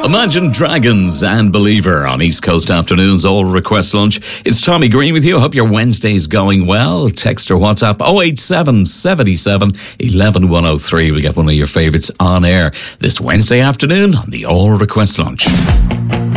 Imagine Dragons and Believer on East Coast Afternoons All Request Lunch. It's Tommy Green with you. Hope your Wednesday's going well. Text or WhatsApp 087 77 11 103. We'll get one of your favourites on air this Wednesday afternoon on the All Request Lunch.